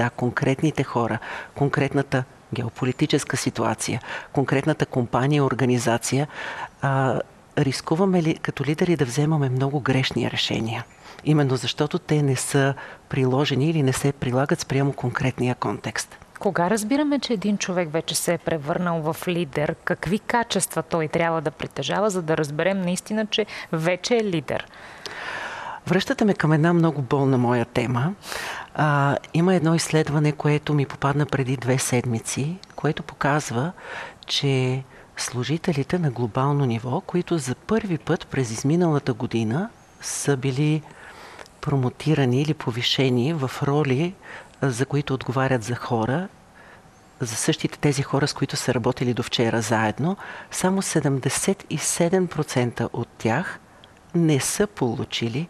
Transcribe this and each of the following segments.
конкретните хора, конкретната геополитическа ситуация, конкретната компания, организация, рискуваме ли като лидери да вземаме много грешни решения? Именно защото те не са приложени или не се прилагат спрямо конкретния контекст. Кога разбираме, че един човек вече се е превърнал в лидер? Какви качества той трябва да притежава, за да разберем наистина, че вече е лидер? Връщате ме към една много болна моя тема. Има едно изследване, което ми попадна преди 2 седмици, което показва, че служителите на глобално ниво, които за първи път през изминалата година са били промотирани или повишени в роли, за които отговарят за хора, за същите тези хора, с които са работили до вчера заедно, само 77% от тях не са получили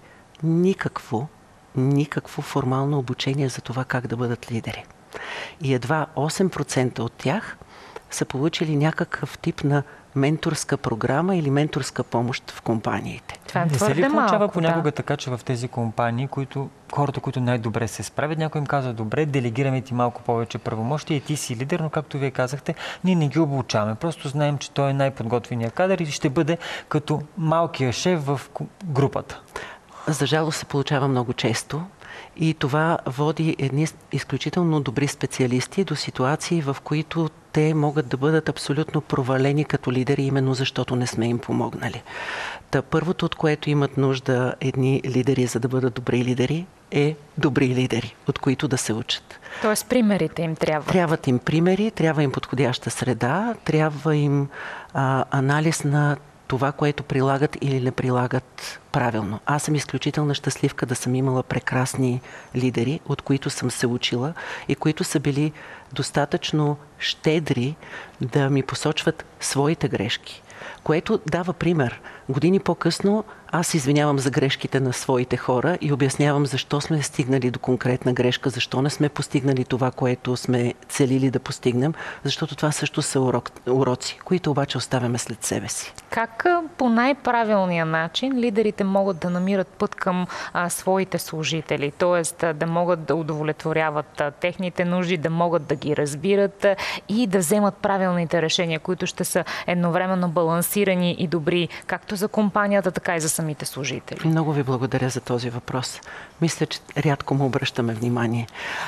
никакво формално обучение за това как да бъдат лидери. И едва 8% от тях са получили някакъв тип на менторска програма или менторска помощ в компаниите. Това е Не се твърде ли получава малко, понякога така, че в тези компании, хората, които най-добре се справят, някой им казва: добре, делегираме ти малко повече правомощия и ти си лидер, но както вие казахте, ние не ги обучаваме. Просто знаем, че той е най-подготвеният кадър и ще бъде като малкия шеф в групата. За жалост се получава много често и това води едни изключително добри специалисти до ситуации, в които те могат да бъдат абсолютно провалени като лидери, именно защото не сме им помогнали. Първото, от което имат нужда едни лидери, за да бъдат добри лидери, е добри лидери, от които да се учат. Тоест примерите им трябват. Трябват им примери, трябва им подходяща среда, трябва им анализ на това, което прилагат или не прилагат правилно. Аз съм изключително щастливка да съм имала прекрасни лидери, от които съм се учила и които са били достатъчно щедри да ми посочват своите грешки, което дава пример. Години по-късно аз извинявам за грешките на своите хора и обяснявам защо сме стигнали до конкретна грешка, защо не сме постигнали това, което сме целили да постигнем, защото това също са уроци, които обаче оставяме след себе си. Как по най-правилния начин лидерите могат да намират път към своите служители, т.е. да могат да удовлетворяват техните нужди, да могат да ги разбират и да вземат правилните решения, които ще са едновременно балансирани и добри, както за компанията, така и за самите служители? Много ви благодаря за този въпрос. Мисля, че рядко му обръщаме внимание.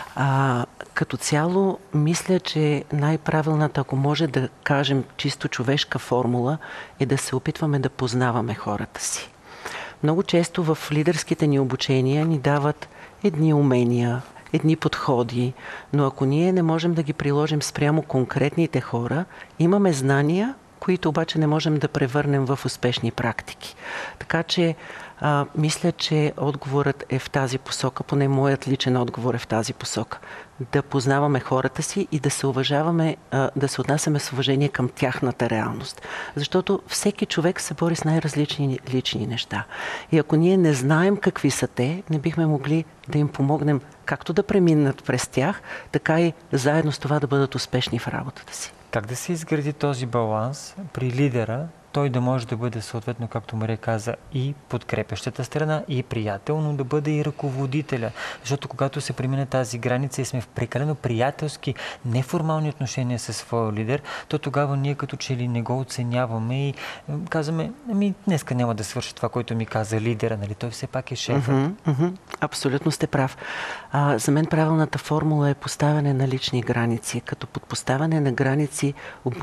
Като цяло, мисля, че най-правилната, ако може да кажем чисто човешка формула, е да се опитваме да познаваме хората си. Много често в лидерските ни обучения ни дават едни умения, едни подходи, но ако ние не можем да ги приложим спрямо конкретните хора, имаме знания, които обаче не можем да превърнем в успешни практики. Така че мисля, че отговорът е в тази посока, поне моят личен отговор е в тази посока. Да познаваме хората си и да се уважаваме, да се отнасяме с уважение към тяхната реалност. Защото всеки човек се бори с най-различни лични неща. И ако ние не знаем какви са те, не бихме могли да им помогнем както да преминат през тях, така и заедно с това да бъдат успешни в работата си. Как да се изгради този баланс при лидера, той да може да бъде съответно, както Мария каза, и подкрепящата страна, и приятел, но да бъде и ръководителя. Защото когато се премине тази граница и сме в прекалено приятелски, неформални отношения със своя лидер, то тогава ние като че ли не го оценяваме и казваме: днеска няма да свърши това, което ми каза лидера, нали? Той все пак е шефът. Абсолютно сте прав. За мен правилната формула е поставяне на лични граници. Като под поставяне на граници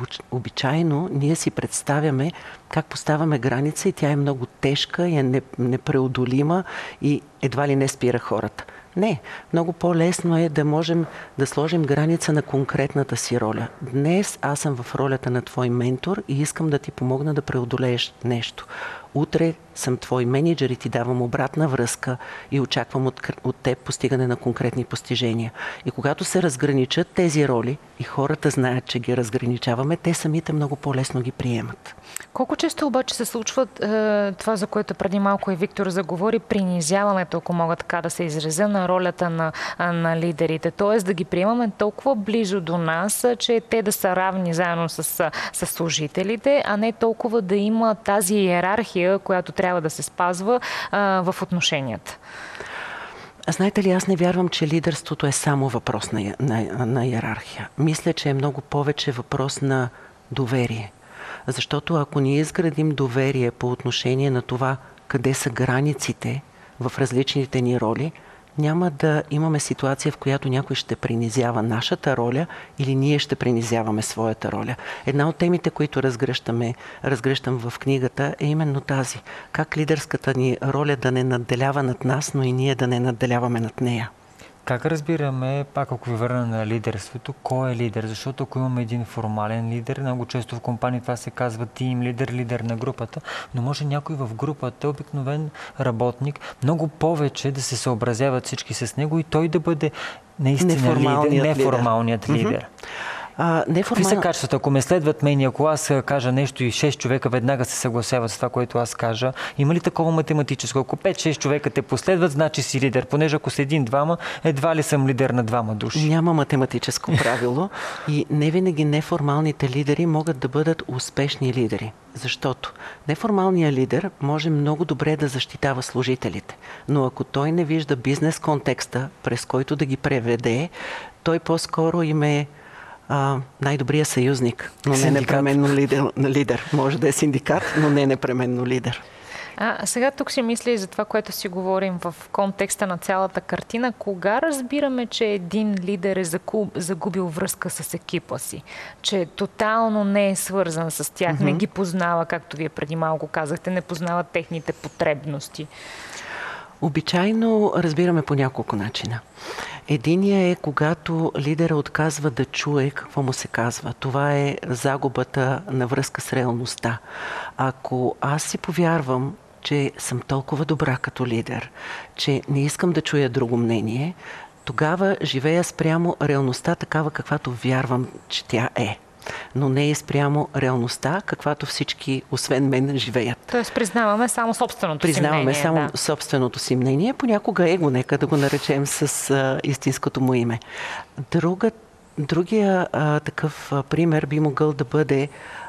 обичайно ние си представяме как поставяме граница и тя е много тежка и е непреодолима и едва ли не спира хората. Не, много по-лесно е да можем да сложим граница на конкретната си роля. Днес аз съм в ролята на твой ментор и искам да ти помогна да преодолееш нещо. Утре съм твой мениджър и ти давам обратна връзка и очаквам от теб постигане на конкретни постижения. И когато се разграничат тези роли и хората знаят, че ги разграничаваме, те самите много по-лесно ги приемат. Колко често обаче се случва това, за което преди малко и Виктор заговори, принизяването, ако мога така да се изразя, на ролята на лидерите? Т.е. да ги приемаме толкова близо до нас, че те да са равни заедно с служителите, а не толкова да има тази иерархия, която трябва да се спазва в отношенията. Знаете ли, аз не вярвам, че лидерството е само въпрос на иерархия. Мисля, че е много повече въпрос на доверие. Защото ако ние изградим доверие по отношение на това къде са границите в различните ни роли, няма да имаме ситуация, в която някой ще принизява нашата роля или ние ще принизяваме своята роля. Една от темите, които разгръщам в книгата, е именно тази. Как лидерската ни роля да не надделява над нас, но и ние да не надделяваме над нея. Как разбираме, пак ако ви върна на лидерството, кой е лидер? Защото ако имаме един формален лидер, много често в компании това се казва тим лидер, лидер на групата, но може някой в групата, обикновен работник, много повече да се съобразяват всички с него и той да бъде наистина неформалният лидер. Какви са качествата? Ако ме следват мен и ако аз кажа нещо и 6 човека веднага се съгласяват с това, което аз кажа, има ли такова математическо? Ако 5-6 човека те последват, значи си лидер. Понеже ако с един-двама, едва ли съм лидер на двама души. Няма математическо правило и не винаги неформалните лидери могат да бъдат успешни лидери. Защото неформалният лидер може много добре да защитава служителите, но ако той не вижда бизнес контекста, през който да ги преведе, той по-скоро им е най-добрият съюзник, но не непременно лидер. Може да е синдикат, но не непременно лидер. Сега тук си мисля и за това, което си говорим в контекста на цялата картина. Кога разбираме, че един лидер е загубил връзка с екипа си? Че тотално не е свързан с тях, не ги познава, както вие преди малко казахте, не познава техните потребности? Обичайно разбираме по няколко начина. Единият е, когато лидера отказва да чуе какво му се казва. Това е загубата на връзка с реалността. Ако аз си повярвам, че съм толкова добра като лидер, че не искам да чуя друго мнение, тогава живея спрямо реалността такава, каквато вярвам, че тя е. Но не е спрямо реалността, каквато всички, освен мен, живеят. Тоест признаваме само собственото си мнение. Признаваме само собственото си мнение. Понякога его, нека да го наречем с истинското му име. Другия такъв пример би могъл да бъде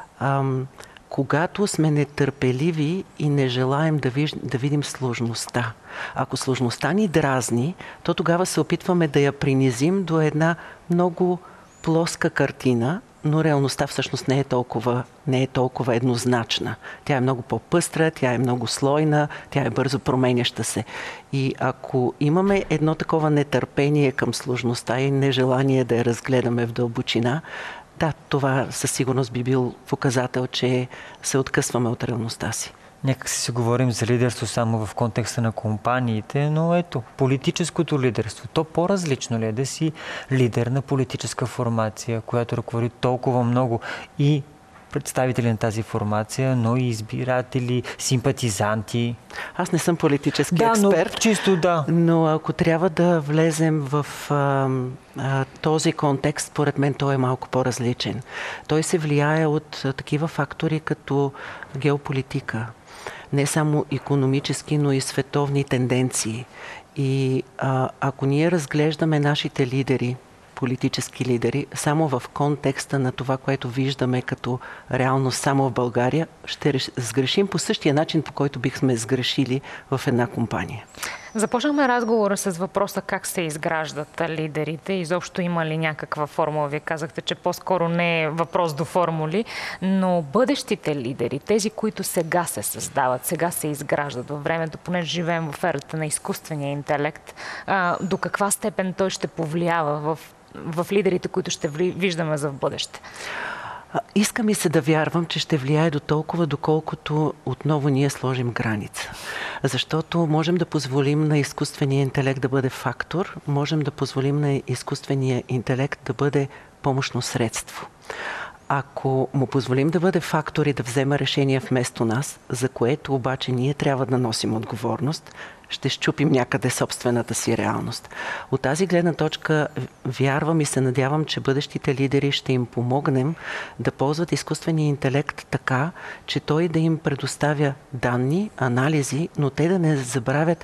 когато сме нетърпеливи и не желаем да видим сложността. Ако сложността ни дразни, то тогава се опитваме да я принизим до една много плоска картина, но реалността всъщност не е толкова еднозначна. Тя е много по-пъстра, тя е много слойна, тя е бързо променяща се. И ако имаме едно такова нетърпение към сложността и нежелание да я разгледаме в дълбочина, да, това със сигурност би бил показател, че се откъсваме от реалността си. Нека си говорим за лидерство само в контекста на компаниите, но ето, политическото лидерство, то по-различно ли е да си лидер на политическа формация, която ръководи толкова много и представители на тази формация, но и избиратели, симпатизанти? Аз не съм политически експерт, но чисто да. Но ако трябва да влезем в този контекст, според мен той е малко по-различен. Той се влияе от такива фактори като геополитика, не само икономически, но и световни тенденции. И ако ние разглеждаме нашите лидери, политически лидери, само в контекста на това, което виждаме като реалност само в България, ще сгрешим по същия начин, по който бихме сгрешили в една компания. Започнахме разговора с въпроса как се изграждат лидерите. Изобщо има ли някаква формула? Вие казахте, че по-скоро не е въпрос до формули, но бъдещите лидери, тези, които сега се създават, сега се изграждат във времето, понеже живеем в ерата на изкуствения интелект, до каква степен той ще повлиява в лидерите, които ще виждаме за в бъдеще? Иска ми се да вярвам, че ще влияе до толкова, доколкото отново ние сложим граница. Защото можем да позволим на изкуствения интелект да бъде фактор, можем да позволим на изкуствения интелект да бъде помощно средство. Ако му позволим да бъде фактор и да взема решения вместо нас, за което обаче ние трябва да носим отговорност, ще счупим някъде собствената си реалност. От тази гледна точка вярвам и се надявам, че бъдещите лидери ще им помогнем да ползват изкуствения интелект така, че той да им предоставя данни, анализи, но те да не забравят,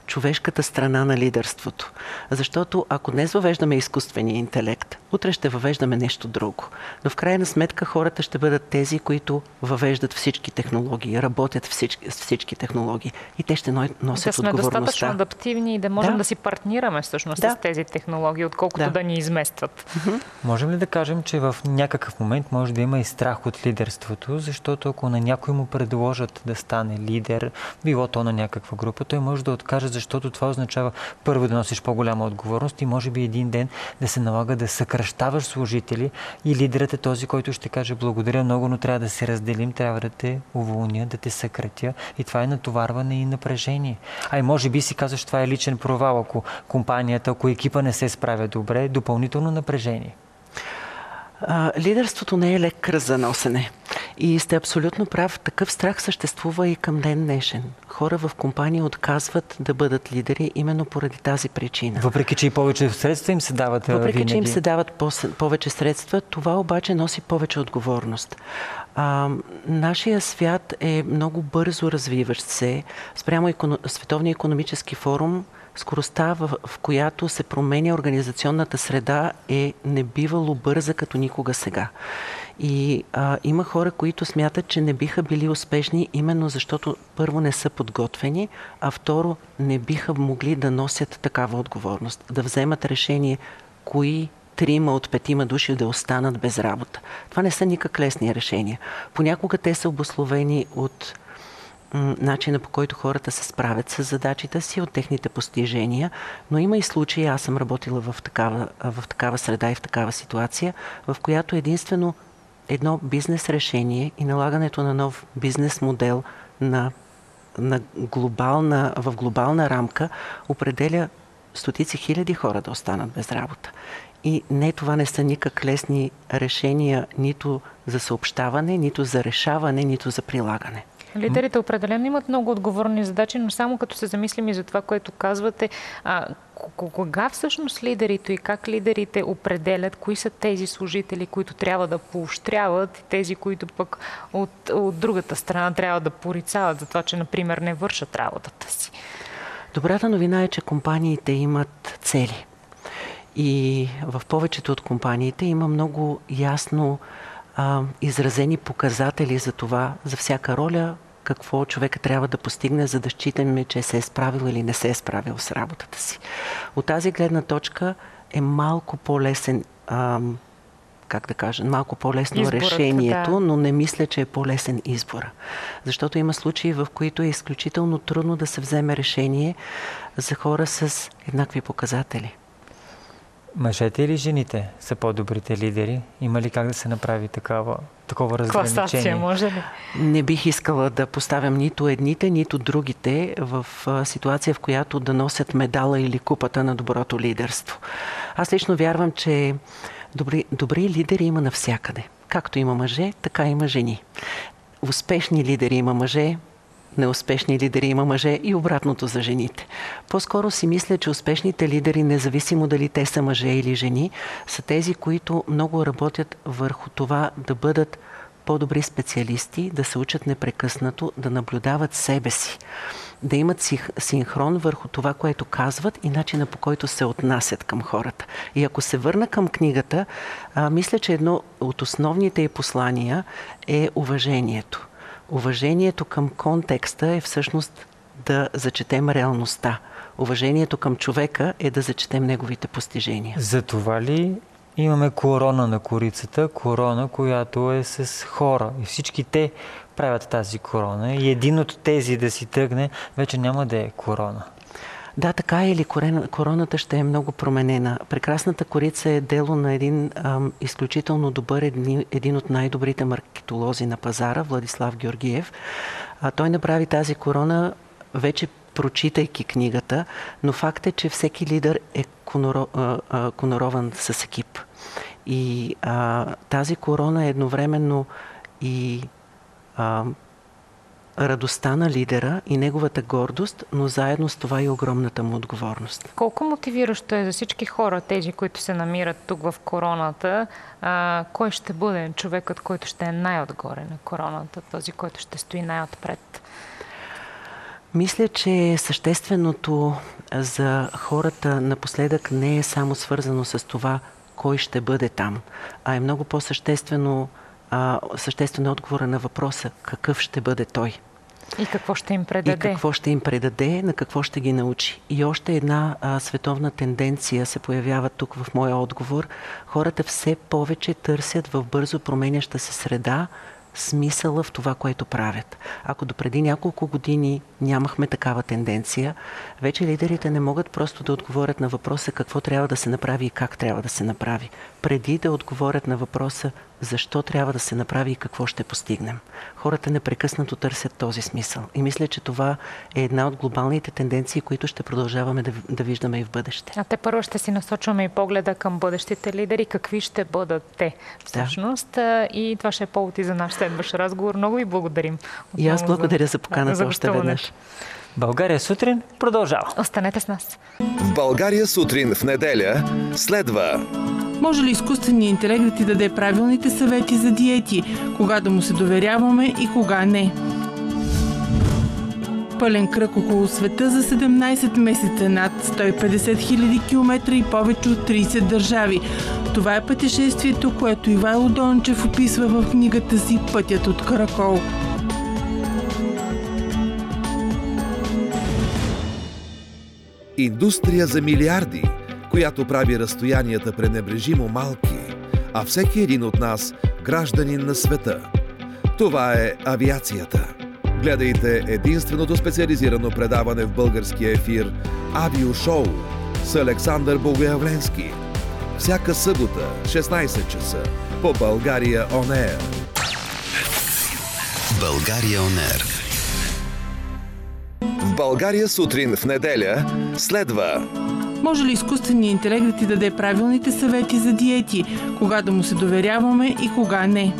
човешката страна на лидерството. Защото ако днес въвеждаме изкуствения интелект, утре ще въвеждаме нещо друго. Но в крайна сметка хората ще бъдат тези, които въвеждат всички технологии, работят с всички технологии и те ще носят отговорността. Да сме достатъчно адаптивни и да можем да си партнираме всъщност с тези технологии, отколкото да ни изместват. Можем ли да кажем, че в някакъв момент може да има и страх от лидерството, защото ако на някой му предложат да стане лидер, било то на някаква група, той може да откаже, защото това означава първо да носиш по-голяма отговорност и може би един ден да се налага да съкращаваш служители и лидерът е този, който ще каже благодаря много, но трябва да се разделим, трябва да те уволня, да те съкратя и това е натоварване и напрежение. А и може би си казваш, това е личен провал, ако компанията, ако екипа не се справя добре, допълнително напрежение. Лидерството не е лек кръст за носене. И сте абсолютно прав. Такъв страх съществува и към ден днешен. Хора в компании отказват да бъдат лидери именно поради тази причина. Въпреки, че и повече средства им се дават Въпреки, че им се дават повече средства, това обаче носи повече отговорност. Нашия свят е много бързо развиващ се. Спрямо Световния икономически форум, скоростта, в която се променя организационната среда, е небивало бърза като никога сега. И има хора, които смятат, че не биха били успешни, именно защото първо не са подготвени, а второ не биха могли да носят такава отговорност, да вземат решение кои 3 от 5 души да останат без работа. Това не са никак лесни решения. Понякога те са обусловени от начина, по който хората се справят с задачите си, от техните постижения, но има и случаи, аз съм работила в такава среда и в такава ситуация, в която единствено едно бизнес решение и налагането на нов бизнес модел в глобална рамка определя стотици хиляди хора да останат без работа. И това не са никак лесни решения нито за съобщаване, нито за решаване, нито за прилагане. Лидерите определено имат много отговорни задачи, но само като се замислим и за това, което казвате, кога всъщност лидерите и как лидерите определят кои са тези служители, които трябва да поощряват и тези, които пък от другата страна трябва да порицават за това, че, например, не вършат работата си? Добрата новина е, че компаниите имат цели. И в повечето от компаниите има много ясно изразени показатели за това, за всяка роля, какво човека трябва да постигне, за да считаме, че се е справил или не се е справил с работата си. От тази гледна точка е малко по-лесен, малко по-лесно изборът, решението, но не мисля, че е по-лесен избора. Защото има случаи, в които е изключително трудно да се вземе решение за хора с еднакви показатели. Мъжете или жените са по-добрите лидери? Има ли как да се направи такова разграничение? Класация, може ли? Не бих искала да поставям нито едните, нито другите в ситуация, в която да носят медала или купата на доброто лидерство. Аз лично вярвам, че добри лидери има навсякъде. Както има мъже, така има жени. Успешни лидери има мъже, неуспешни лидери има мъже и обратното за жените. По-скоро си мисля, че успешните лидери, независимо дали те са мъже или жени, са тези, които много работят върху това да бъдат по-добри специалисти, да се учат непрекъснато, да наблюдават себе си, да имат синхрон върху това, което казват и начина, по който се отнасят към хората. И ако се върна към книгата, мисля, че едно от основните ѝ послания е уважението. Уважението към контекста е всъщност да зачетем реалността. Уважението към човека е да зачетем неговите постижения. За това ли имаме корона на корицата, корона, която е с хора и всички те правят тази корона и един от тези да си тръгне, вече няма да е корона? Да, така е, или короната ще е много променена. Прекрасната корица е дело на един изключително добър, един от най-добрите маркетолози на пазара, Владислав Георгиев. Той направи тази корона вече прочитайки книгата, но факт е, че всеки лидер е конорован с екип. И тази корона е едновременно и радостта на лидера и неговата гордост, но заедно с това и огромната му отговорност. Колко мотивиращо е за всички хора, тези, които се намират тук в короната, кой ще бъде човекът, който ще е най-отгоре на короната, този, който ще стои най-отпред? Мисля, че същественото за хората напоследък не е само свързано с това кой ще бъде там, а е много по-съществено отговора на въпроса какъв ще бъде той. И какво ще им предаде. И какво ще им предаде, на какво ще ги научи. И още една световна тенденция се появява тук в моя отговор. Хората все повече търсят в бързо променяща се среда смисъла в това, което правят. Ако допреди няколко години нямахме такава тенденция, вече лидерите не могат просто да отговорят на въпроса какво трябва да се направи и как трябва да се направи, преди да отговорят на въпроса защо трябва да се направи и какво ще постигнем. Хората непрекъснато търсят този смисъл. И мисля, че това е една от глобалните тенденции, които ще продължаваме да виждаме и в бъдеще. А те първо ще си насочваме и погледа към бъдещите лидери. Какви ще бъдат те всъщност? Да. И това ще е повод и за наш следващ разговор. Много ви благодарим. И аз благодаря за поканата още веднъж. България сутрин продължава. Останете с нас. В България сутрин в неделя следва. Може ли изкуственият интелект да ти даде правилните съвети за диети, кога да му се доверяваме и кога не? Пълен кръг около света за 17 месеца, над 150 000 км и повече от 30 държави. Това е пътешествието, което Ивайло Дончев описва в книгата си "Пътят от Каракол". Индустрия за милиарди, която прави разстоянията пренебрежимо малки, а всеки един от нас гражданин на света. Това е авиацията. Гледайте единственото специализирано предаване в българския ефир Авиошоу с Александър Богоявленски. Всяка събота, 16 часа, по България On Air. България On Air. В България сутрин в неделя следва. Може ли изкуственият интелект да ти даде правилните съвети за диети, кога да му се доверяваме и кога не?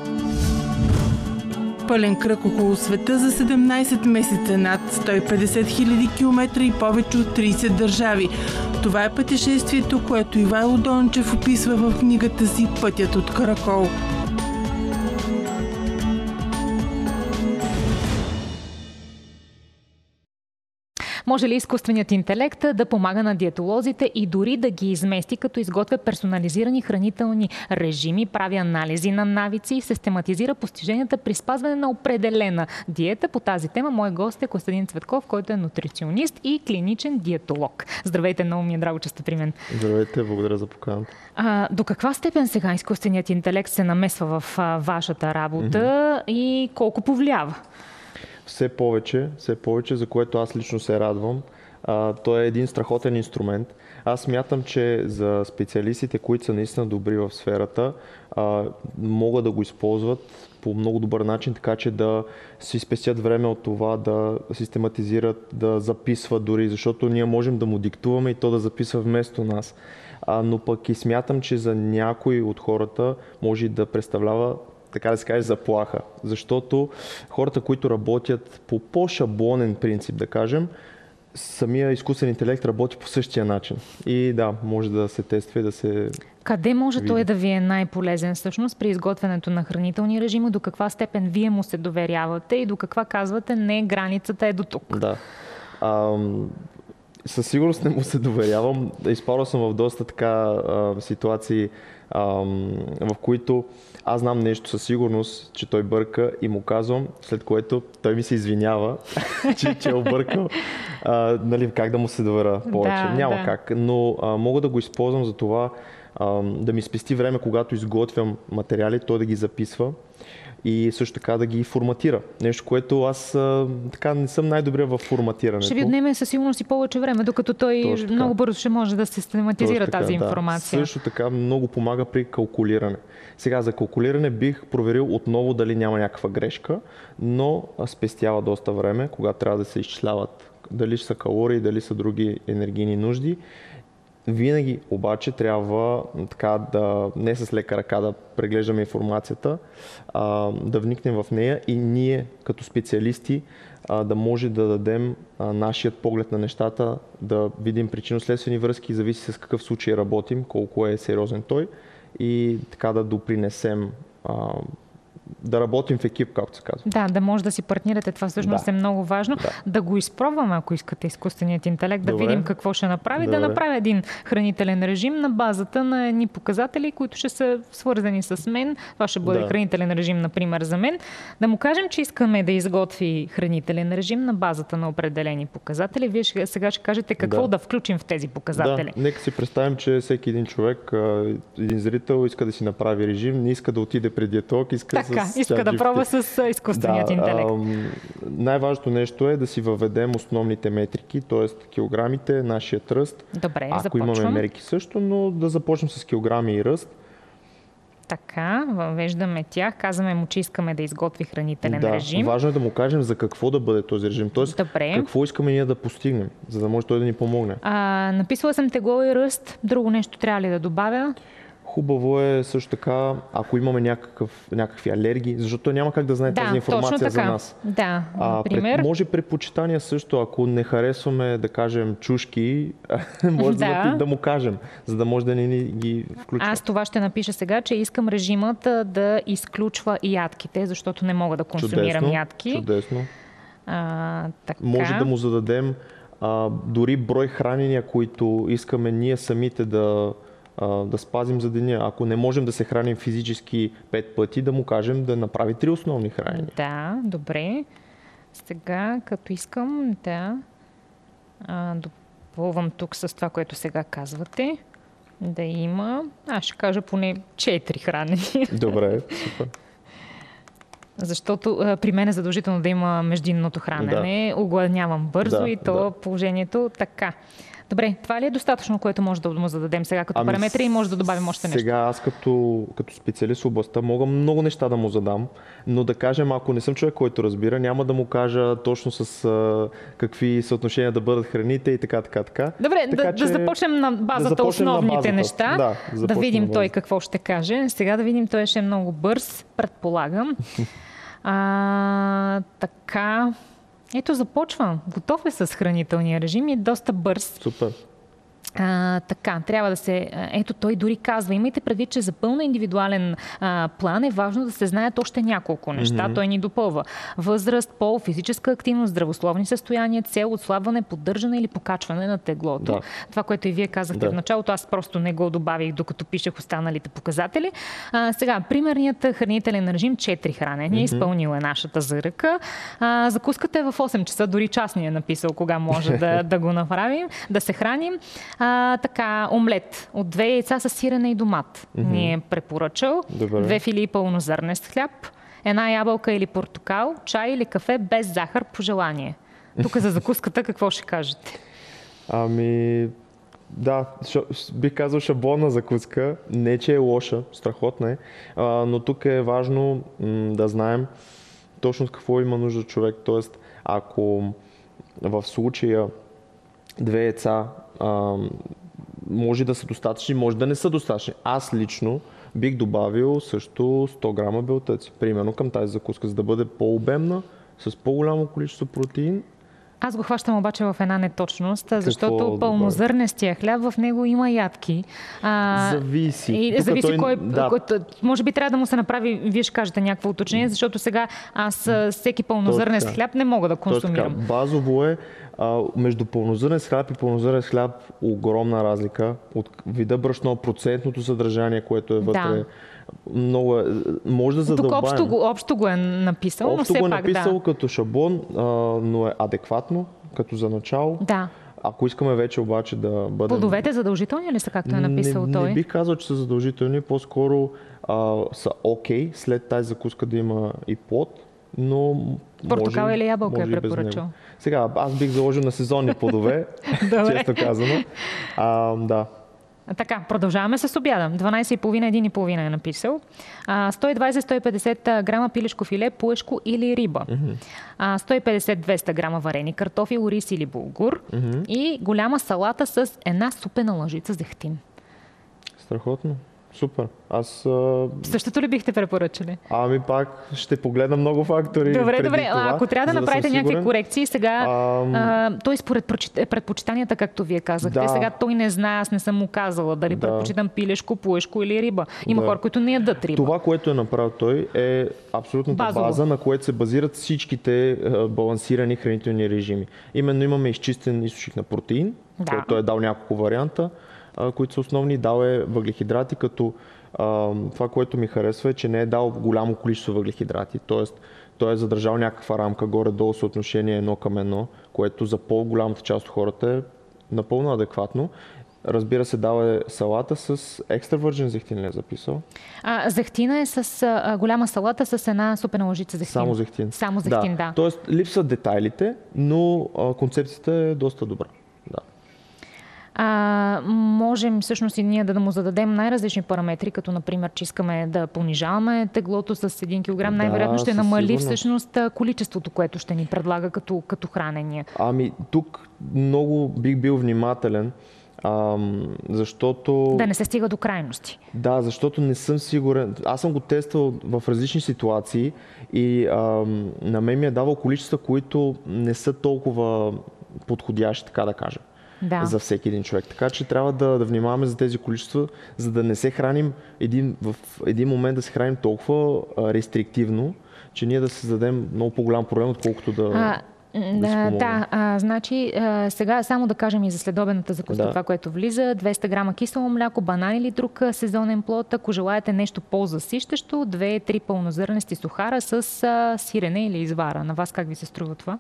Пълен кръг около света за 17 месеца, над 150 000 км и повече от 30 държави. Това е пътешествието, което Ивайло Дончев описва в книгата си "Пътят от Каракол". Може ли изкуственият интелект да помага на диетолозите и дори да ги измести, като изготвя персонализирани хранителни режими, прави анализи на навици и систематизира постиженията при спазване на определена диета? По тази тема мой гост е Костадин Цветков, който е нутриционист и клиничен диетолог. Здравейте, много ми е драго, че сте при мен. Здравейте, благодаря за поканата. До каква степен сега изкуственият интелект се намесва в вашата работа и колко повлиява? Все повече, за което аз лично се радвам. Той е един страхотен инструмент. Аз смятам, че за специалистите, които са наистина добри в сферата, могат да го използват по много добър начин, така че да си спестят време от това да систематизират, да записват дори, защото ние можем да му диктуваме и то да записва вместо нас. Но пък и смятам, че за някои от хората може да представлява, така да се каже, заплаха. Защото хората, които работят по по-шаблонен принцип, да кажем, самия изкуствен интелект работи по същия начин. И да, може да се тества и да се... Къде може той да ви е най-полезен всъщност при изготвянето на хранителни режими? До каква степен вие му се доверявате и до каква казвате не, границата е до тук? Да. Със сигурност не му се доверявам. Изпадал съм в доста така ситуации, в които аз знам нещо със сигурност, че той бърка и му казвам, след което той ми се извинява, че е объркал. Нали, как да му се доверя повече? Няма как. Но мога да го използвам за това да ми спести време, когато изготвям материали, той да ги записва и също така да ги форматира. Нещо, което аз така не съм най-добре в форматирането. Ще ви отнеме със сигурност и повече време, докато той много бързо ще може да систематизира тази информация. Също така много помага при калкулиране. Сега за калкулиране бих проверил отново дали няма някаква грешка, но спестява доста време, когато трябва да се изчисляват дали ще са калории, дали са други енергийни нужди. Винаги обаче трябва така да не с лека ръка да преглеждаме информацията, да вникнем в нея и ние като специалисти да може да дадем нашият поглед на нещата, да видим причинно-следствени връзки, зависи с какъв случай работим, колко е сериозен той и така да допринесем да работим в екип, както се казва. Да може да си партнирате. Това всъщност е много важно. Да го изпробваме, ако искате изкуственият интелект, да видим какво ще направи. Да направи един хранителен режим на базата на едни показатели, които ще са свързани с мен. Това ще бъде хранителен режим, например, за мен. Да му кажем, че искаме да изготви хранителен режим на базата на определени показатели. Вие сега ще кажете какво да включим в тези показатели. Да, нека си представим, че всеки един човек, един зрител иска да си направи режим, не иска да отиде при диетолог, иска да пробва с изкуственият интелект. Най-важното нещо е да си въведем основните метрики, т.е. килограмите, нашия ръст. Добре, ако имаме мерки също, но да започнем с килограми и ръст. Така, въвеждаме тях, казваме му, че искаме да изготви хранителен режим. Важно е да му кажем за какво да бъде този режим, т.е. какво искаме ние да постигнем, за да може той да ни помогне. Написала съм тегло и ръст, друго нещо трябва ли да добавя? Хубаво е също така, ако имаме някакви алергии, защото няма как да знае тази информация за нас. Да, например. Може предпочитания също, ако не харесваме, да кажем, чушки, може да му кажем, за да може да не ги включва. Аз това ще напиша сега, че искам режимът да изключва ядките, защото не мога да консумирам ядки. Чудесно. Така. Може да му зададем дори брой хранения, които искаме ние самите да спазим за деня. Ако не можем да се храним физически 5 пъти, да му кажем да направи 3 основни хранения. Да, добре. Сега, като искам допълвам тук с това, което сега казвате, да има, аз ще кажа поне 4 хранения. Добре, супер. Защото при мен е задължително да има междинното хранене. Огладнявам бързо и то положението така. Добре, това ли е достатъчно, което може да му зададем сега като параметри и може да добавим още нещо? Сега аз като специалист в областта мога много неща да му задам, но да кажем, ако не съм човек, който разбира, няма да му кажа точно с какви съотношения да бъдат храните и така. Добре, да започнем на базата основните неща, да видим той какво ще каже. Сега да видим, той ще е много бърз, предполагам. Така... Ето, започвам. Готов е с хранителния режим и е доста бърз. Супер. Така, трябва да се... Ето, той дори казва, имайте предвид, че за пълно индивидуален план е важно да се знаят още няколко неща. Той ни допълва. Възраст, пол, физическа активност, здравословни състояния, цел, отслабване, поддържане или покачване на теглото. Да. Това, което и вие казахте в началото, аз просто не го добавих, докато пишех останалите показатели. Сега, примерният хранителен режим 4 хранения. Изпълнила е нашата заръка. Закуската е в 8 часа, дори час ни е написал кога може да го направим, да се храним. Така, омлет от 2 яйца с сирене и домат ни е препоръчал. 2 филии пълнозърнест хляб, 1 ябълка или портокал, чай или кафе без захар по желание. Тук за закуската какво ще кажете? Да, бих казал шаблонна закуска. Не, че е лоша, страхотна е, но тук е важно да знаем точно какво има нужда човек. Тоест, ако в случая 2 яйца може да са достатъчни, може да не са достатъчни. Аз лично бих добавил също 100 грама белтъци, примерно към тази закуска, за да бъде по-обемна, с по-голямо количество протеин. Аз го хващам обаче в една неточност, защото пълнозърнестия хляб, в него има ядки. Зависи. Зависи кой... Може би трябва да му се направи, вие ще кажете някакво уточнение, защото сега аз всеки пълнозърнест хляб не мога да консумирам. Базово е между пълнозърнест хляб и пълнозърнест хляб огромна разлика от вида брашно, процентното съдържание, което е вътре. Много може да задълбаем. Общо го е написал, но все пак го е написал като шаблон, но е адекватно, като за начало. Да. Ако искаме вече обаче да бъдем... Плодовете задължителни ли са, както е написал той? Не бих казал, че са задължителни, по-скоро са окей, след тази закуска да има и плод, но портокал или ябълка е препоръчал? Сега, аз бих заложил на сезонни плодове, често казано. Да. Така, продължаваме с обяда. 12,5-1,5 е написал. 120-150 грама пилешко филе, пуешко или риба. 150-200 грама варени картофи, ориз или булгур. И голяма салата с една супена лъжица зехтин. Страхотно. Супер. Същото ли бихте препоръчали? Ами пак ще погледна много фактори. Добре. Това, Ако трябва да направите някакви корекции, сега той според предпочитанията, както вие казахте, сега той не знае, аз не съм му казала дали предпочитам пилешко, пуешко или риба. Има хора, които не ядат риба. Това, което е направил той, е абсолютната база, на което се базират всичките балансирани хранителни режими. Именно имаме изчистен източник на протеин, който е дал няколко варианта, които са основни. Дал е въглехидрати, като това, което ми харесва е, че не е дал голямо количество въглехидрати. Тоест, той е задържал някаква рамка, горе-долу съотношение 1:1, което за по-голямата част от хората е напълно адекватно. Разбира се, дал е салата с екстра вържен зехтин, ли е записал? Зехтина е с голяма салата с една супена лъжица зехтин. Само зехтин, да. Тоест, липсват детайлите, но концепцията е доста добра. Да. Можем всъщност и ние да му зададем най-различни параметри, като например, че искаме да понижаваме теглото с 1 кг, най-вероятно ще намали всъщност количеството, което ще ни предлага като хранение. Ами тук много бих бил внимателен, защото... Да не се стига до крайности. Да, защото не съм сигурен. Аз съм го тествал в различни ситуации и на мен ми е давал количества, които не са толкова подходящи, така да кажа. За всеки един човек. Така че трябва да внимаваме за тези количества, за да не се храним в един момент да се храним толкова рестриктивно, че ние да се зададем много по-голям проблем, отколкото да значи сега само да кажем и за следобедната закуска, това, което влиза. 200 грама кисело мляко, банан или друг сезонен плод. Ако желаете нещо по-засищащо, 2-3 пълнозърнести сухара с сирене или извара. На вас как ви се струва това?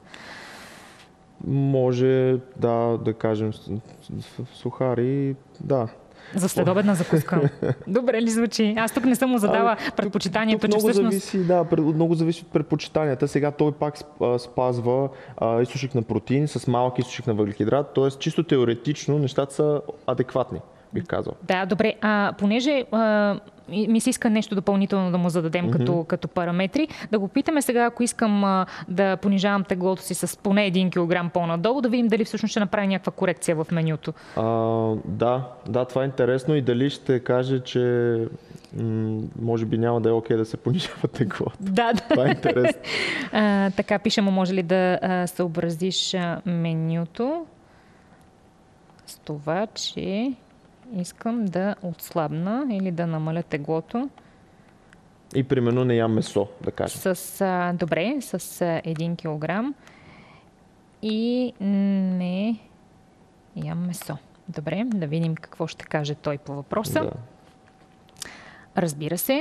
Може, да кажем, сухари, да. За следобедна закуска. Добре ли звучи? Аз тук не съм му задала предпочитанието, че всъщност... Много зависи от предпочитанията. Сега той пак спазва източник на протеин с малък източник на въглехидрат, т.е. чисто теоретично нещата са адекватни, бих казал. Да, добре. Понеже ми се иска нещо допълнително да му зададем като параметри, да го питаме сега, ако искам да понижавам теглото си с поне 1 кг по-надолу, да видим дали всъщност ще направи някаква корекция в менюто. Да, това е интересно и дали ще каже, че може би няма да е окей да се понижава теглото. Да. Това е интересно. Така, пише му, може ли да съобразиш менюто с това, че искам да отслабна или да намаля теглото. И примерно не ям месо, да кажем. Добре, с 1 кг и не ям месо. Добре, да видим какво ще каже той по въпроса. Да. Разбира се.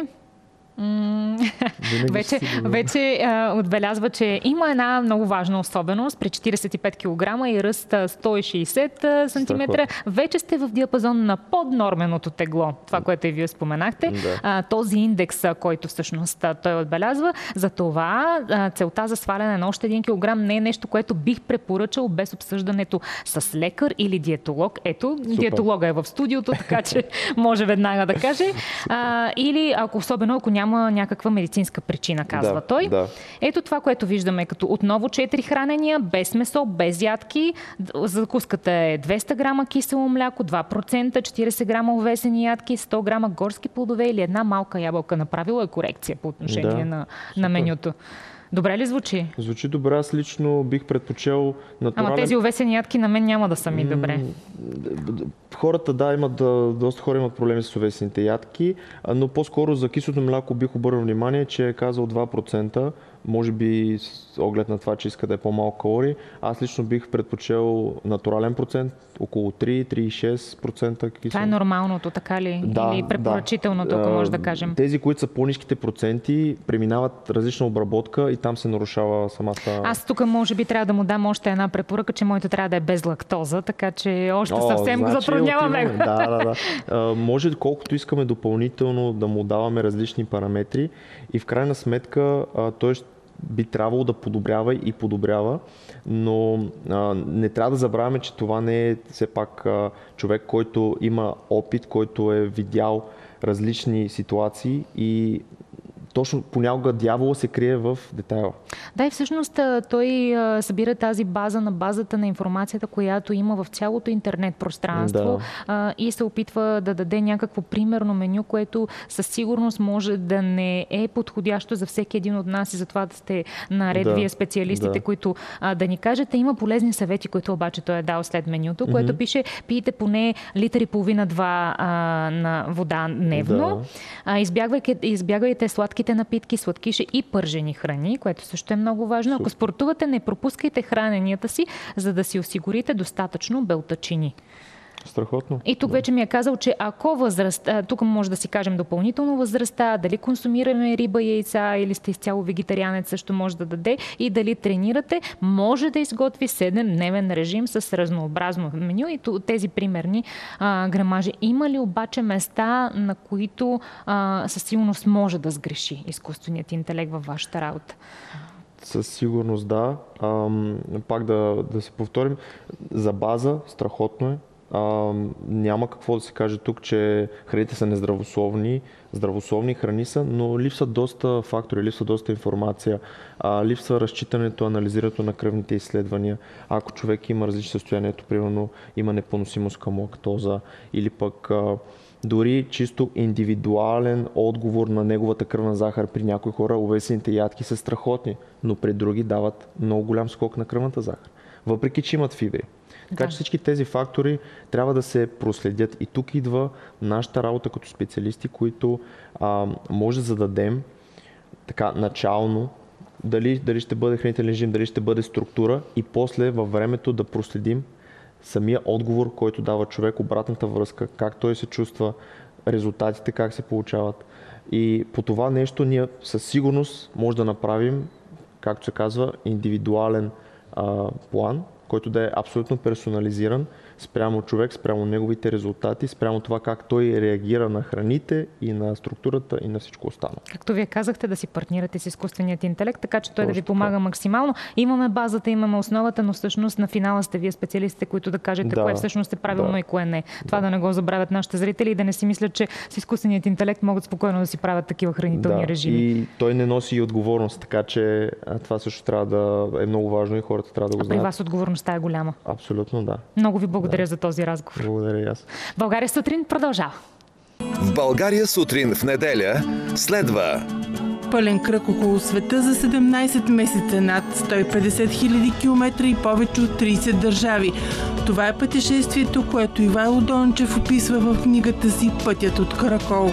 Вече отбелязва, че има една много важна особеност. При 45 кг и ръст 160 см вече сте в диапазон на поднорменото тегло. Това, което и вие споменахте. Този индекс, който всъщност той отбелязва. За това целта за сваляне на още 1 кг не е нещо, което бих препоръчал без обсъждането с лекар или диетолог. Ето, диетолога е в студиото, така че може веднага да каже. Или особено ако няма някаква медицинска причина, казва той. Да. Ето това, което виждаме като отново 4 хранения, без месо, без ядки. Закуската е 200 грама кисело мляко, 2%, 40 грама овесени ядки, 100 грама горски плодове или една малка ябълка. Направила е корекция по отношение на менюто. Добре ли звучи? Звучи добре. Аз лично бих предпочел натурален... Ама тези овесени ядки на мен няма да са ми добре. Хората, доста хора имат проблеми с овесените ядки, но по-скоро за киселото мляко бих обърнал внимание, че е казал 2%, може би с оглед на това, че иска да е по-малко калории. Аз лично бих предпочел натурален процент, около 3-6% кисело. Това е нормалното, така ли? Или препоръчителното, ако може да кажем? Тези, които са по-ниските проценти, преминават различна обработка и там се нарушава самата... Аз тук може би трябва да му дам още една препоръка, че моето трябва да е без лактоза, така че още съвсем го затрудняваме. Да. Може колкото искаме допълнително да му даваме различни параметри и в крайна сметка той би трябвало да подобрява и подобрява, но не трябва да забравяме, че това не е все пак човек, който има опит, който е видял различни ситуации и точно понякога дявола се крие в детайла. Да, и всъщност той събира тази база на базата на информацията, която има в цялото интернет пространство и се опитва да даде някакво примерно меню, което със сигурност може да не е подходящо за всеки един от нас и затова да сте наред вие специалистите, които да ни кажете. Има полезни съвети, които обаче той е дал след менюто, което пише: пийте поне литър и половина-два на вода дневно. Избягвайте сладките напитки, сладкиши и пържени храни, което също е много важно. Ако спортувате, не пропускайте храненията си, за да си осигурите достатъчно белтъчини. Страхотно. И тук вече ми е казал, че ако възрастта, тук може да си кажем допълнително възрастта, дали консумираме риба, яйца или сте изцяло вегетарианец, също може да даде, и дали тренирате, може да изготви 7-дневен режим с разнообразно меню и тези примерни грамажи. Има ли обаче места, на които със сигурност може да сгреши изкуственият интелект във вашата работа? Със сигурност да. Пак да се повторим. За база страхотно е. Няма какво да се каже тук, че храните са нездравословни. Здравословни храни са, но липсват доста фактори, липсва доста информация, липсва разчитането, анализирането на кръвните изследвания. Ако човек има различни състоянието, примерно има непоносимост към лактоза или пък дори чисто индивидуален отговор на неговата кръвна захар. При някои хора овесените ядки са страхотни, но при други дават много голям скок на кръвната захар, въпреки че имат фибри. Така че всички тези фактори трябва да се проследят. И тук идва нашата работа като специалисти, които може да зададем така начално дали ще бъде хранителен режим, дали ще бъде структура и после във времето да проследим самия отговор, който дава човек, обратната връзка, как той се чувства, резултатите как се получават. И по това нещо ние със сигурност може да направим, както се казва, индивидуален план, който да е абсолютно персонализиран спрямо човек, спрямо неговите резултати, спрямо това как той реагира на храните и на структурата и на всичко останало. Както вие казахте, да си партнирате с изкуственият интелект, така че той да ви помага максимално. Имаме базата, имаме основата, но всъщност на финала сте вие специалистите, които да кажете кое всъщност е правилно и кое не. Това да не го забравят нашите зрители и да не си мислят, че с изкуственият интелект могат спокойно да си правят такива хранителни режими. И той не носи и отговорност, така че това също трябва да е много важно и хората трябва да го знаят. При вас отговорността е голяма. Абсолютно да. Много ви благодаря за този разговор. Благодаря и аз. България сутрин продължава. В България сутрин в неделя следва пълен кръг около света за 17 месеца, над 150 000 км и повече от 30 държави. Това е пътешествието, което Ивайло Дончев описва в книгата си "Пътят от Каракол".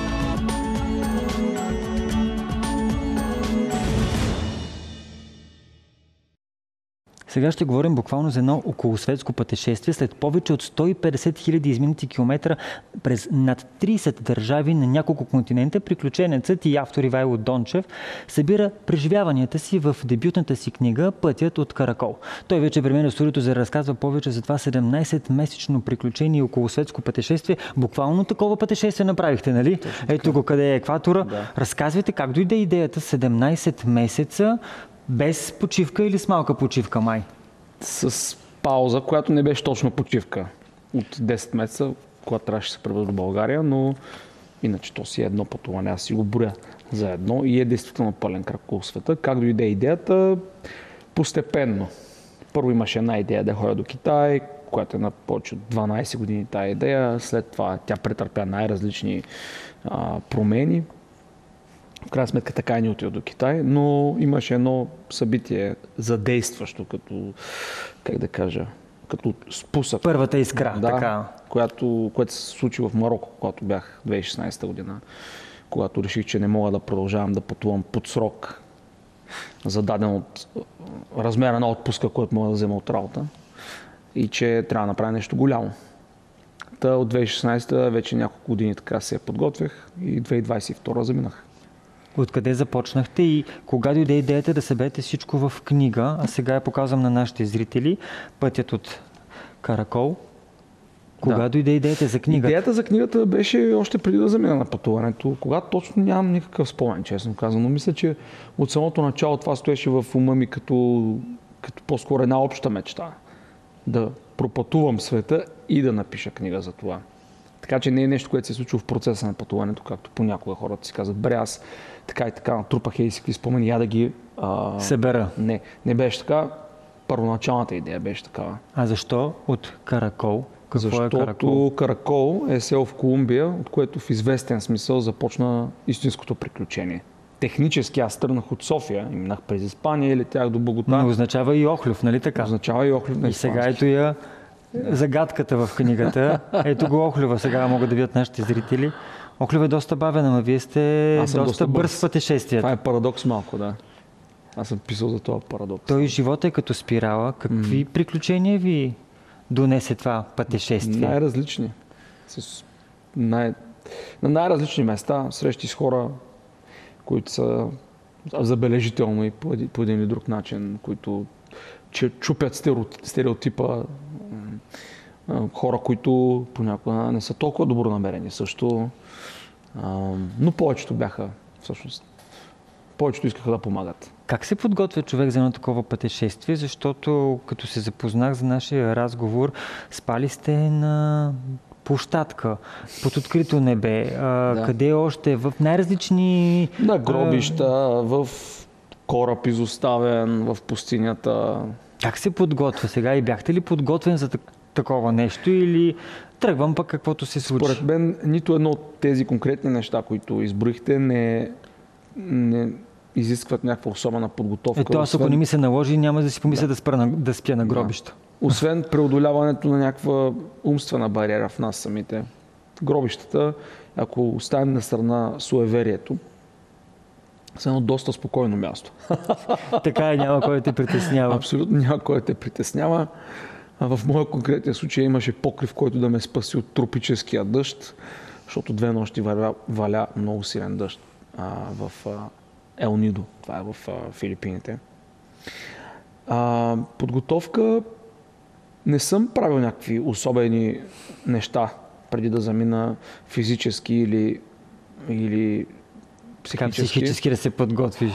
Сега ще говорим буквално за едно околосветско пътешествие след повече от 150 000 изминати километра през над 30 държави на няколко континента. Приключенецът и автор Ивайло Дончев събира преживяванията си в дебютната си книга "Пътят от Каракол". Той вече е при мен в студиото, за да разказва повече за това 17-месечно приключение и околосветско пътешествие. Буквално такова пътешествие направихте, нали? Ето го къде е екватора. Да. Разказвайте как дойде идеята 17 месеца без почивка или с малка почивка, май? С пауза, която не беше точно почивка. От 10 месеца, когато трябваше да се прибера до България, но иначе то си е едно пътуване. Аз си го броя за едно и е действително пълен кръг около света. Как дойде идеята? Постепенно. Първо имаше една идея да ходя до Китай, която е на повече от 12 години тая идея. След това тя претърпя най-различни промени. В крайна сметка така и не отида до Китай, но имаше едно събитие задействащо, като, как да кажа, като спусък. Първата искра, да, така. Което се случи в Мароко, когато бях 2016 година, когато реших, че не мога да продължавам да пътувам под срок, зададен от размера на отпуска, който мога да взема от работа, и че трябва да направя нещо голямо. От 2016 вече няколко години така се подготвях и 2022 заминах. Откъде започнахте и кога дойде идеята да съберете всичко в книга, а сега я показвам на нашите зрители, "Пътят от Каракол"? Кога дойде идеята за книгата? Идеята за книгата беше още преди да замина на пътуването. Когато точно нямам никакъв спомен, честно казано. Мисля, че от самото начало това стоеше в ума ми като по-скоро една обща мечта. Да пропътувам света и да напиша книга за това. Така че не е нещо, което се е случило в процеса на пътуването, както понякога хората си казват, бре, аз така и така натрупах и си какви спомени, я да ги... Събера. Не беше така. Първоначалната идея беше такава. А защо от Каракол? Какво е Каракол? Защото Каракол е село в Колумбия, от което в известен смисъл започна истинското приключение. Технически аз тръгнах от София, минах през Испания и летях до Богота. Но означава и Охлюв, нали така? Означава и Охлюв на И сега ето я загадката в книгата. Ето го Охлюва, сега могат да видят нашите зрители. Охлюв е доста бавен, ама вие сте доста бърз в пътешествията. Това е парадокс малко, да. Аз съм писал за това парадокс. Той живота е като спирала. Какви приключения ви донесе това пътешествие? Най-различни. На най-различни места, срещи с хора, които са забележително и по един или друг начин, които чупят стереотипа. Хора, които понякога не са толкова добронамерени също. Но повечето бяха, всъщност, повечето искаха да помагат. Как се подготвя човек за едно такова пътешествие? Защото като се запознах за нашия разговор, спали сте на площадка, под открито небе, къде още, в най-различни... На гробища, в кораб изоставен, в пустинята. Как се подготвя сега и бяхте ли подготвен за такова нещо или тръгвам пък каквото се случи? Според мен нито едно от тези конкретни неща, които изброихте, не изискват някаква особена подготовка. Ето аз ако не ми се наложи, няма да си помисля да спя на гробища. Освен преодоляването на някаква умствена бариера в нас самите. Гробищата, ако оставим на страна суеверието, са едно доста спокойно място. Така е, няма кой да те притеснява. Абсолютно няма кой да те притеснява. В моя конкретен случай имаше покрив, който да ме спаси от тропическия дъжд, защото 2 нощи валя много силен дъжд в Ел Нидо. Това е в Филипините. Подготовка не съм правил някакви особени неща преди да замина физически или психически. Как психически да се подготвиш?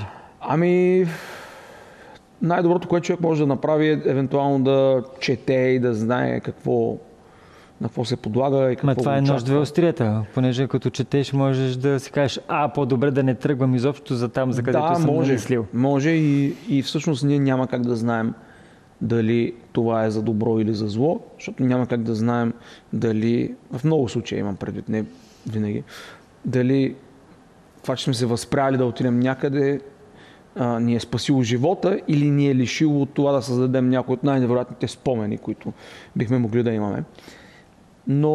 Най-доброто, което човек може да направи е евентуално да чете и да знае на какво се подлага и какво го това е очаква. нож две острията, понеже като четеш можеш да си кажеш, по-добре да не тръгвам изобщо за там, за където съм намислил. Може и всъщност ние няма как да знаем дали това е за добро или за зло, защото няма как да знаем дали, в много случаи имам предвид, не винаги, дали това, че сме се възпряли да отидем някъде, ни е спасило живота или ни е лишило от това да създадем някои от най-невероятните спомени, които бихме могли да имаме. Но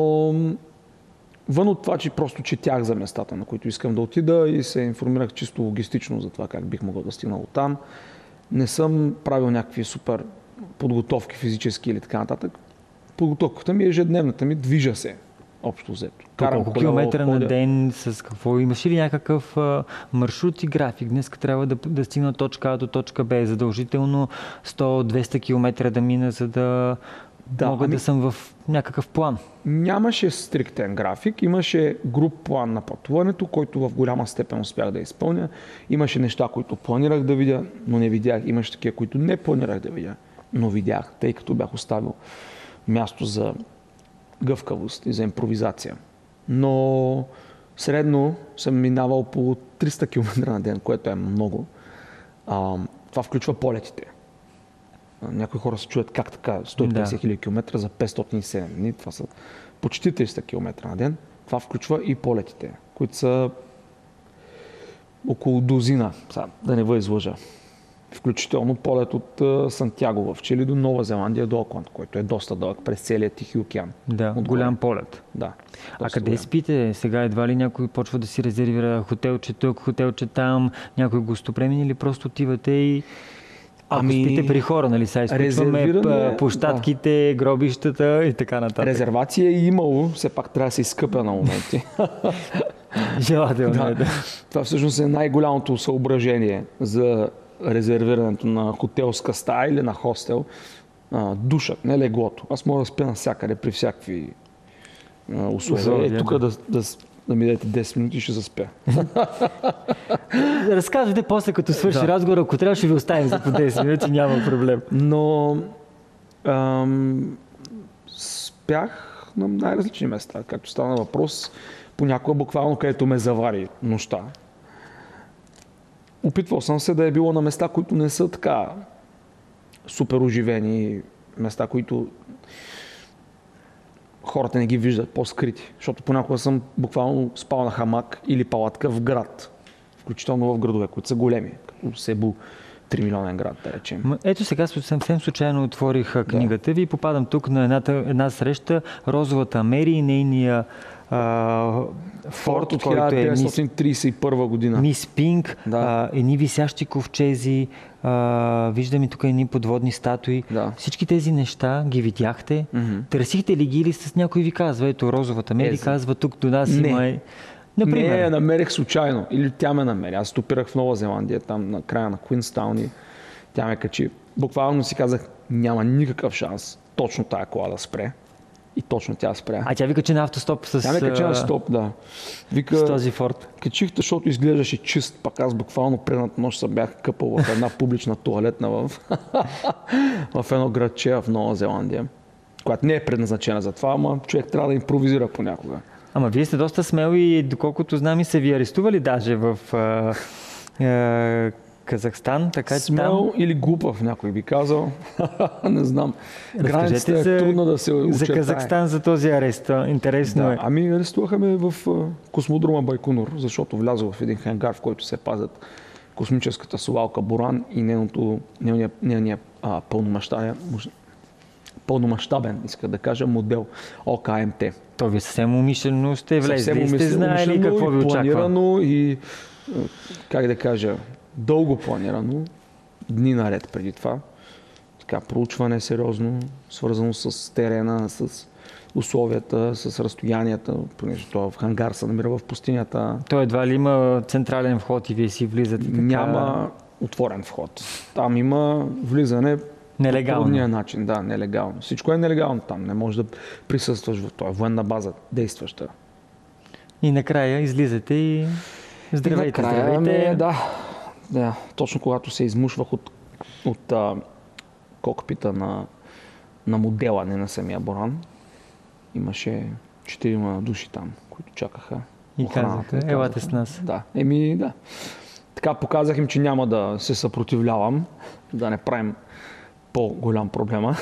вън от това, че просто четях за местата, на които искам да отида и се информирах чисто логистично за това как бих могъл да стигна от там, не съм правил някакви супер подготовки физически или така нататък. Подготовката ми е ежедневната ми, движа се. Общо взето. Колко километра на ден, с какво? Имаш ли някакъв маршрут и график? Днес трябва да стигна от точка А до точка Б. Задължително 100-200 км да мина, за да мога да съм в някакъв план. Нямаше стриктен график, имаше груп план на пътуването, който в голяма степен успях да изпълня. Имаше неща, които планирах да видя, но не видях. Имаше такива, които не планирах да видя, но видях, тъй като бях оставил място за гъвкавост и за импровизация. Но средно съм минавал по 300 км на ден, което е много. Това включва полетите. Някои хора се чуят как така 150 хиляди километра за 507 дни. Това са почти 300 км на ден. Това включва и полетите, които са около дозина, да не ви излъжа. Включително полет от Сантяго в Чили до Нова Зеландия до Окланд, който е доста дълъг през целия Тихи океан. Да, голям полет. Да. А къде спите? Сега едва ли някой почва да си резервира хотелче тук, хотелче там, някой гостопремен или просто отивате и спите при хора, нали? Сега изключваме площадките, гробищата и така нататък. Резервация е имало, все пак трябва да се изкъпя на моменти. Желателно е, да. Това всъщност е най-голямото съображение за резервирането на хотелска стая или на хостел. Душът, не леглото. Аз мога да спя навсякъде при всякакви условия. Тук да ми дадете 10 минути и ще заспя. Разказвайте после, като свърши разговор, ако трябва, ще ви оставим за по 10 минути, няма проблем. Но спях на най-различни места. Както стана въпрос, понякога буквално където ме завари нощта. Опитвал съм се да е било на места, които не са така супер оживени, места, които хората не ги виждат, по-скрити. Защото понякога съм буквално спал на хамак или палатка в град. Включително в градове, които са големи, като Себу, 3 милионен град, да речем. Ето сега съвсем случайно отворих книгата ви и попадам тук на една среща Розовата Мери и нейния форт, от който е 1931 година. Мис Пинк, едни висящи ковчези, виждаме тук едни подводни статуи. Да. Всички тези неща ги видяхте. Търсихте ли ги или с някой ви казва, ето Розовата Мери казва, тук до нас има... Например. Не, я намерих случайно. Или тя ме намери. Аз стопирах в Нова Зеландия, там на края на Куинстаун и тя ме качи. Буквално си казах, няма никакъв шанс точно тая кола да спре. И точно тя спря. А тя ви качи на автостоп с... Тя ме качи на стоп, да. Вика, с този форт. Качихте, защото изглеждаше чист. Пак аз буквално предната нощ се бях къпал в една публична туалетна в едно градче в Нова Зеландия. Която не е предназначена за това, ама човек трябва да импровизира понякога. Ама вие сте доста смел и доколкото знам и са ви арестували даже в Казахстан, така че смел там... или глупав, някой би казал. Не знам. Границата е трудно да се очертае. За Казахстан, за този арест. Интересно е. Ами арестуваха ме в космодрома Байконур, защото влязох в един хангар, в който се пазят космическата совалка Буран и нейния пълномащабен, иска да кажа, модел ОКМТ. То ви съвсем умишлено сте влезли, сте знаели какво ви очаква. Планирано и, как да кажа, дълго планирано, дни наред преди това. Така, проучване сериозно, свързано с терена, с условията, с разстоянията, понеже това в хангар се намира в пустинята. То едва ли има централен вход и вие си влизате така? Няма отворен вход. Там има влизане нелегално. По трудния начин, да, нелегално. Всичко е нелегално там, не можеш да присъстваш в това. Военна база, действаща. И накрая излизате и здравейте, здравейте. Да, точно когато се измушвах от кокпита на модела, не на самия Буран, имаше 4 души там, които чакаха. И казаха, елате с нас. Да, да. Така показах им, че няма да се съпротивлявам, да не правим по-голям проблема.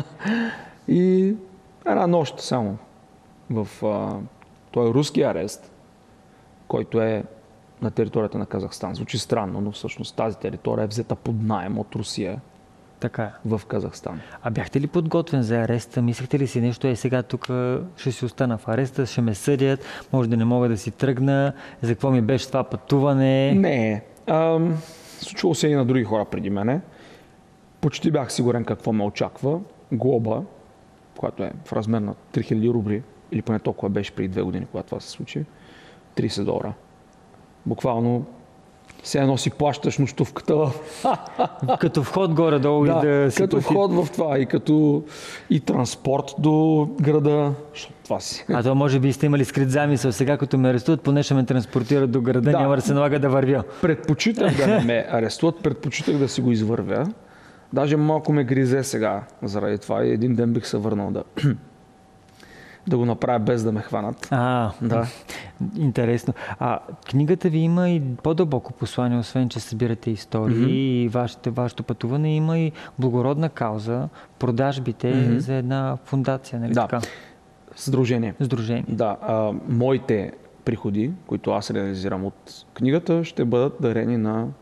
И една нощ само в този руски арест, който е на територията на Казахстан. Звучи странно, но всъщност тази територия е взета под наем от Русия. Така. В Казахстан. А бяхте ли подготвен за ареста? Мислехте ли си нещо, сега тук ще си остана в ареста, ще ме съдят, може да не мога да си тръгна, за какво ми беше това пътуване? Не. Случило се и на други хора преди мене. Почти бях сигурен какво ме очаква. Глоба, която е в размер на 3000 рубли, или поне толкова беше преди 2 години, когато това се случи, $30. Буквално все едно си плащаш нощувката. Като вход горе-долу да, и да си като вход в това и транспорт до града. Това си. А то може би сте имали скрит замисъл. Сега като ме арестуват, поне ще ме транспортират до града, няма да се налага да вървя. Предпочитах да не ме арестуват, предпочитах да си го извървя. Даже малко ме гризе сега заради това и един ден бих се върнал да го направя без да ме хванат. Да. Интересно. Книгата ви има и по-дълбоко послание, освен че събирате истории и вашето пътуване, има и благородна кауза, продажбите за една фундация, нали така? Сдружение. Да. Моите приходи, които аз реализирам от книгата, ще бъдат дарени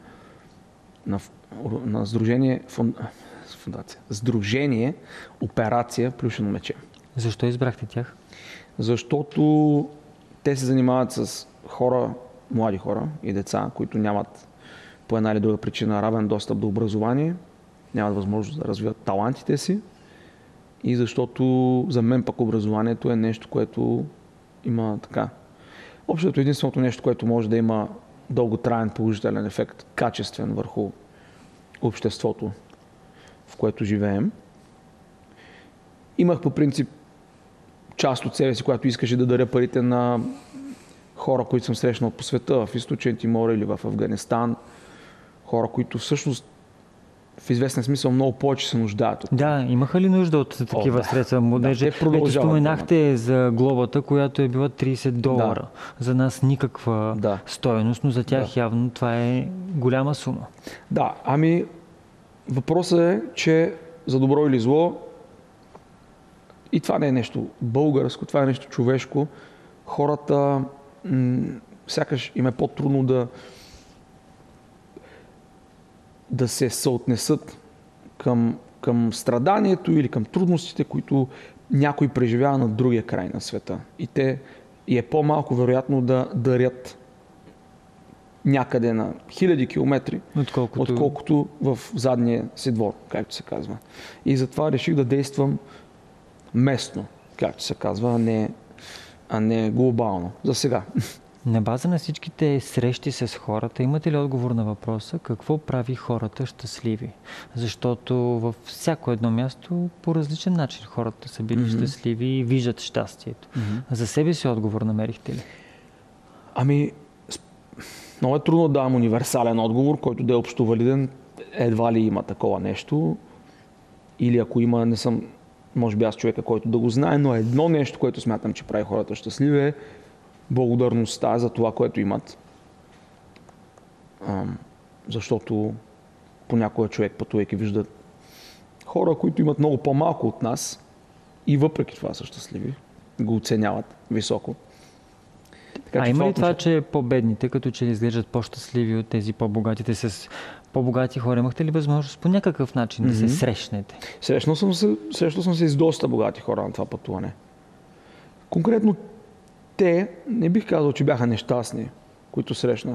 на Сдружение Сдружение Операция Плюшено мече. Защо избрахте тях? Защото те се занимават с млади хора и деца, които нямат по една или друга причина равен достъп до образование, нямат възможност да развиват талантите си и защото за мен пък образованието е нещо, което има така. Общото единственото нещо, което може да има дълготраен положителен ефект, качествен върху обществото, в което живеем. Имах по принцип част от себе си, която искаше да даря парите на хора, които съм срещнал по света, в Източен Тимор или в Афганистан. Хора, които всъщност в известен смисъл много повече се нуждаят. Да, имаха ли нужда от такива средства? Младежи, вече споменахте за глобата, която е била $30. Да. За нас никаква стойност, но за тях явно това е голяма сума. Да, ами въпросът е, че за добро или зло, и това не е нещо българско, това е нещо човешко, хората сякаш им е по-трудно да се съотнесат към страданието или към трудностите, които някой преживява на другия край на света. И е по-малко вероятно да дарят някъде на хиляди километри, отколкото в задния си двор, както се казва. И затова реших да действам местно, както се казва, а не глобално. За сега. На база на всичките срещи с хората, имате ли отговор на въпроса какво прави хората щастливи? Защото във всяко едно място по различен начин хората са били щастливи и виждат щастието. За себе си отговор намерихте ли? Ами, много е трудно да дам универсален отговор, който да е общо валиден. Едва ли има такова нещо. Или ако има, не съм, може би аз човека, който да го знае, но едно нещо, което смятам, че прави хората щастливи е благодарността за това, което имат. Защото понякога човек пътувайки вижда хора, които имат много по-малко от нас и въпреки това са щастливи. Го оценяват високо. Така, има ли това, че по-бедните, като че ли изглеждат по-щастливи от тези по-богатите, с по-богати хора? Имахте ли възможност по някакъв начин да се срещнете? Срещнал съм се и с доста богати хора на това пътуване. Конкретно те, не бих казал, че бяха нещастни, които срещнах.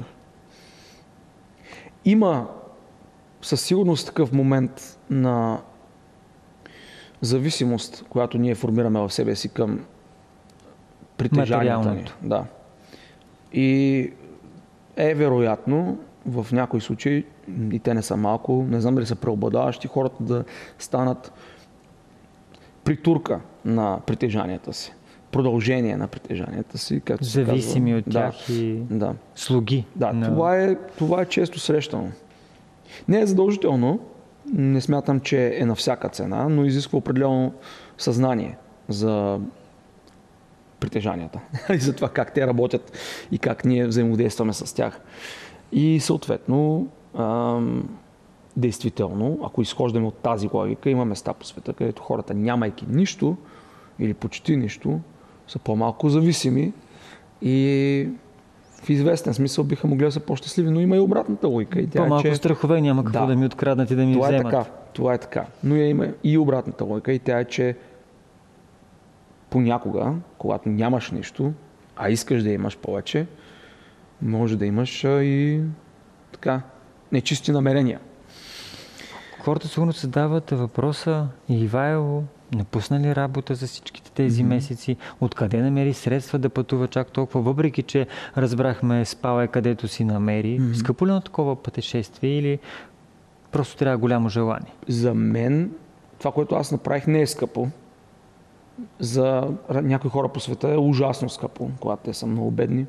Има със сигурност такъв момент на зависимост, която ние формираме в себе си към притежанията ни. Да. И е вероятно в някои случаи, и те не са малко, не знам дали са преобладаващи, хората да станат притурка на притежанията си. Продължение на притежанията си, както се казва. Зависими от тях и слуги. Да, това е често срещано. Не е задължително, не смятам, че е на всяка цена, но изисква определено съзнание за притежанията и за това как те работят и как ние взаимодействаме с тях. И съответно, действително, ако изхождаме от тази логика, има места по света, където хората, нямайки нищо или почти нищо, са по-малко зависими и в известен смисъл биха могли да са по-щастливи, но има и обратната логика. И по-малко страхове, няма какво да ми откраднат и да ми вземат. Това е така. Но има и обратната логика и тя е, че понякога, когато нямаш нищо, а искаш да имаш повече, може да имаш и така нечисти намерения. Хората сигурно се задават въпроса: Ивайло напусна ли работа за всичките тези месеци? Откъде намери средства да пътува чак толкова? Въпреки че разбрахме, спал е където си намери. Скъпо ли на такова пътешествие или просто трябва голямо желание? За мен това, което аз направих, не е скъпо. За някои хора по света е ужасно скъпо, когато те са много бедни.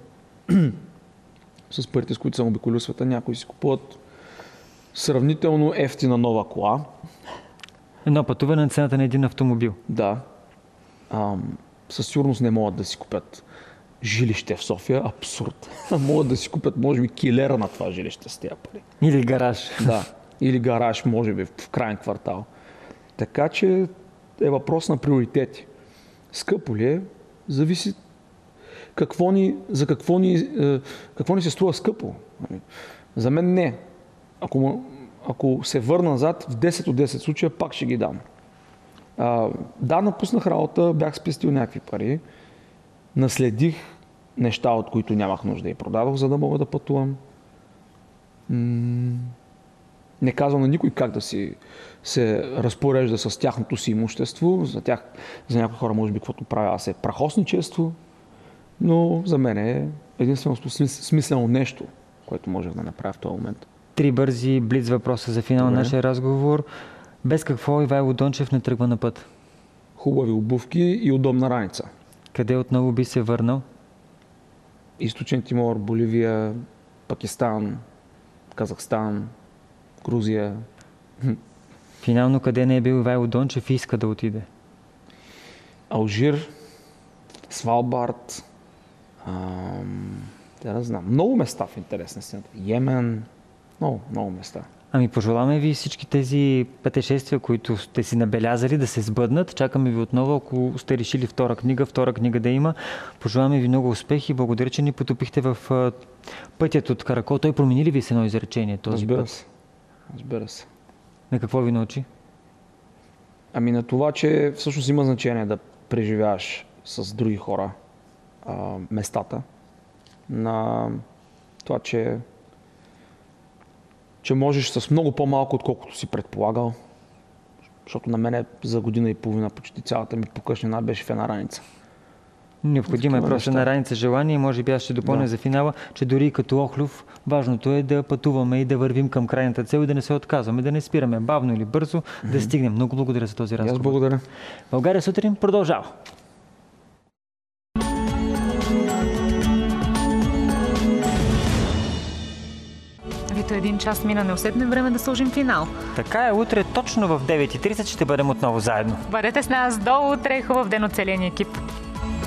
С парите, с които съм обиколил света, някои си купуват сравнително ефтина нова кола. Едно пътуване на цената на един автомобил. Да. Със сигурност не могат да си купят жилище в София. Абсурд. Могат да си купят, може би, килера на това жилище с тия пари. Или гараж. Да. Или гараж, може би, в крайен квартал. Така че е въпрос на приоритети. Скъпо ли е? Зависи какво ни се струва скъпо. За мен не. Ако се върна назад, в 10 от 10 случая пак ще ги дам. Да, напуснах работа, бях спестил някакви пари, наследих неща, от които нямах нужда и продадох, за да мога да пътувам. Не казвам на никой как да си се разпорежда с тяхното си имущество. За някои хора може би каквото правя аз е прахосничество, но за мен е единственото смислено нещо, което можех да направя в този момент. 3 бързи блиц въпроса за финал на нашия разговор. Без какво Ивайло Дончев не тръгва на път? Хубави обувки и удобна раница. Къде отново би се върнал? Източен Тимор, Боливия, Пакистан, Казахстан, Грузия. Финално къде не е бил Ивайло Дончев и иска да отиде? Алжир, Свалбард, да не знам, много места в интересна стената. Йемен, много места. Ами пожелаваме ви всички тези пътешествия, които сте си набелязали, да се сбъднат. Чакаме ви отново, ако сте решили втора книга да има. Пожелаваме ви много успехи и благодаря, че ни потопихте в пътят от Каракол. Той промени ли ви с едно изречение този път? Разбира се. На какво ви научи? Ами на това, че всъщност има значение да преживяваш с други хора местата. На това, че можеш с много по-малко, отколкото си предполагал. Защото на мене за година и половина почти цялата ми покъщнина беше в една раница. Необходима е просто на раница желание и може би аз ще допълня за финала, че дори като Охлюв, важното е да пътуваме и да вървим към крайната цел и да не се отказваме, да не спираме бавно или бързо, да стигнем. Много благодаря за този разговор. Аз благодаря. България сутрин продължава. Ето 1 час мина неусетно, време да сложим финал. Така е, утре точно в 9:30 ще бъдем отново заедно. Бъдете с нас до утре, хубав ден от целия ни екип.